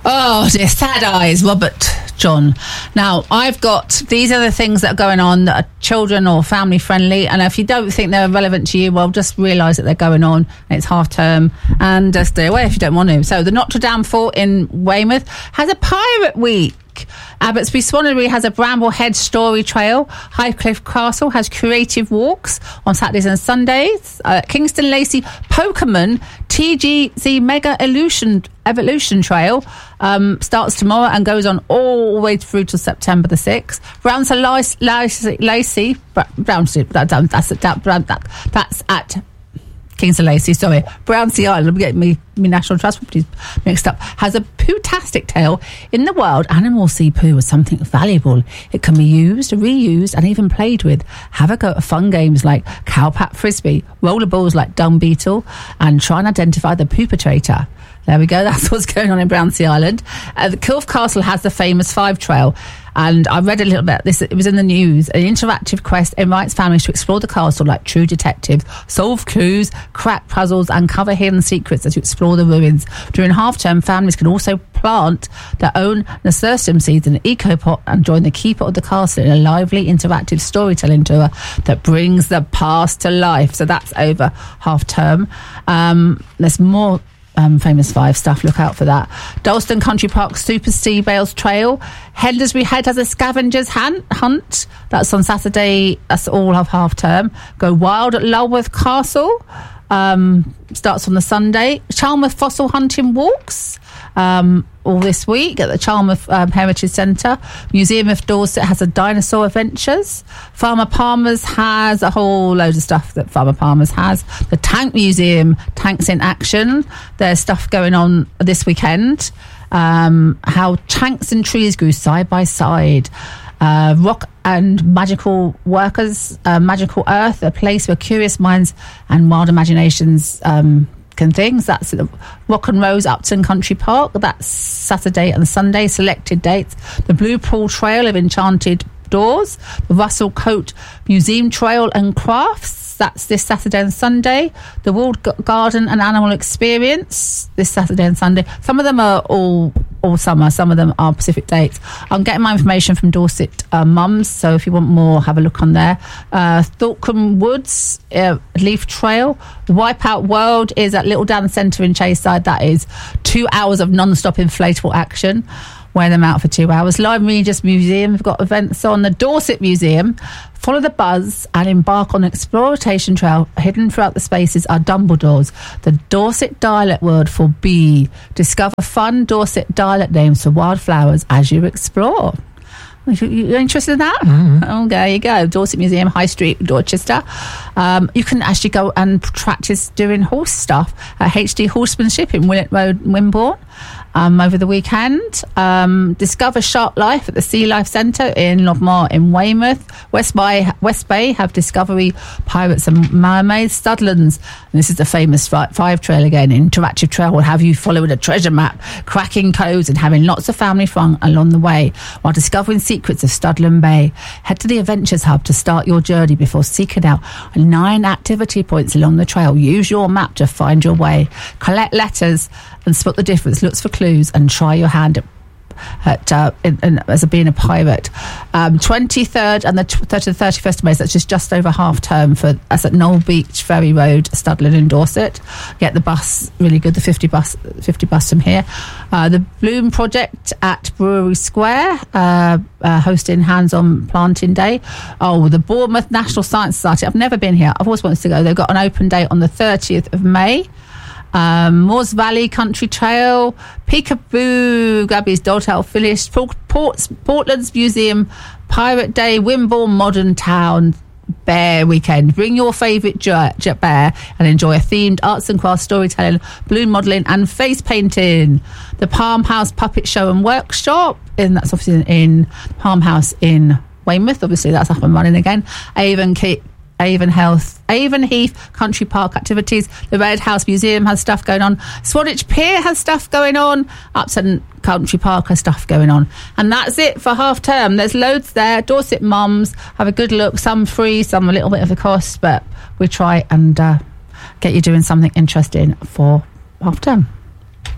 Oh dear, sad eyes, Robert John. Now, these are the things that are going on that are children or family friendly, and if you don't think they're relevant to you, well, just realise that they're going on, and it's half term, and stay away if you don't want to. So the Notre Dame Fort in Weymouth has a pirate week. Abbotsbury Swanery has a Bramblehead story trail. Highcliffe Castle has creative walks on Saturdays and Sundays. Kingston Lacey Pokemon TGZ Mega Evolution Trail starts tomorrow and goes on all the way through to September the 6th. That's at Kingston Lacey, Brownsea Island, I'm getting me National Trust properties mixed up, has a poo-tastic tale. In the wild, animals see poo as something valuable. It can be used, reused, and even played with. Have a go at fun games like cowpat frisbee, rollerballs like dung beetle, and try and identify the poopertrator. There we go, that's what's going on in Brownsea Island. The Kilf Castle has the famous 5 Trail, and I read a little bit this. It was in the news. An interactive quest invites families to explore the castle like true detectives, solve clues, crack puzzles, and uncover hidden secrets as you explore the ruins. During half-term, families can also plant their own nasturtium seeds in an eco-pot and join the keeper of the castle in a lively, interactive storytelling tour that brings the past to life. So that's over half-term. There's more famous 5 stuff, look out for that. Dalston Country Park Super Sea Bales Trail. Hedlersbury Head has a scavengers hunt. That's on Saturday. That's all of half term. Go wild at Lulworth Castle. Starts on the Sunday. Charmouth Fossil Hunting Walks. All this week at the Charmouth Heritage Centre. Museum of Dorset has a dinosaur adventures. Farmer Palmer's has a whole load of stuff that Farmer Palmer's has. The Tank Museum, Tanks in Action. There's stuff going on this weekend. How tanks and trees grew side by side. Rock and Magical Workers, Magical Earth, a place where curious minds and wild imaginations can things. That's at Rock and Rose Upton Country Park. That's Saturday and Sunday, selected dates. The Blue Pool Trail of Enchanted Doors. The Russell Coat Museum Trail and Crafts. That's this Saturday and Sunday. The World Garden and Animal Experience this Saturday and Sunday. Some of them are all summer, some of them are Pacific dates. I'm getting my information from Dorset Mums, so if you want more, have a look on there. Thorncombe Woods Leaf Trail. Wipeout World is at Little Down Centre in Chayside. That is 2 hours of non-stop inflatable action. Wear them out for 2 hours. Live Regis Museum, we've got events on. The Dorset Museum. Follow the buzz and embark on an exploration trail. Hidden throughout the spaces are Dumbledores, the Dorset dialect word for bee. Discover fun Dorset dialect names for wildflowers as you explore. You're interested in that? Mm-hmm. Oh, there you go. Dorset Museum, High Street, Dorchester. You can actually go and practice doing horse stuff at HD Horsemanship in Willett Road, Wimborne. Over the weekend. Discover Shark Life at the Sea Life Centre in Lochmar in Weymouth. West Bay have Discovery Pirates and Mermaids. Studlands, and this is the famous 5 Trail again, interactive trail will have you following a treasure map, cracking codes and having lots of family fun along the way while discovering secrets of Studland Bay. Head to the Adventures Hub to start your journey before seeking out 9 activity points along the trail. Use your map to find your way. Collect letters and spot the difference. Look for clues and try your hand as being a pirate. 23rd and the 31st of May. So that's just over half term for us at Knoll Beach Ferry Road, Studland in Dorset. Get the bus, really good. The 50 bus from here. The Bloom Project at Brewery Square, hosting hands-on planting day. Oh, the Bournemouth National Science Society. I've never been here. I've always wanted to go. They've got an open day on the 30th of May. Moors Valley Country Trail, Peekaboo, Gabby's Dolltail Village, Portland's Museum, Pirate Day, Wimborne Modern Town, Bear Weekend. Bring your favourite jet bear and enjoy a themed arts and crafts storytelling, balloon modelling and face painting. The Palm House Puppet Show and Workshop, and that's obviously in Palm House in Weymouth. Obviously that's up and running again. Avon Heath Country Park activities. The Red House Museum has stuff going on. Swanage Pier has stuff going on. Upton Country Park has stuff going on. And that's it for half term. There's loads there. Dorset Mums, have a good look. Some free, some a little bit of a cost, but we try and get you doing something interesting for half term.